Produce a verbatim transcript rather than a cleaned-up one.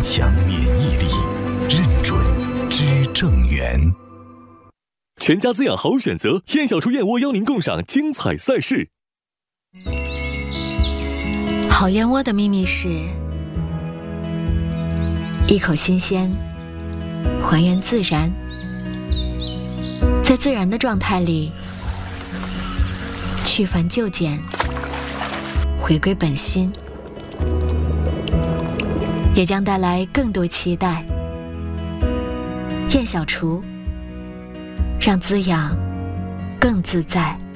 强免疫力，认准知正源。 全家滋养好选择，燕小厨燕窝邀您共赏精彩赛事。 好燕窝的秘密是一口新鲜，还原自然，在自然的状态里去繁就简，回归本心，也将带来更多期待。燕小厨，让滋养更自在。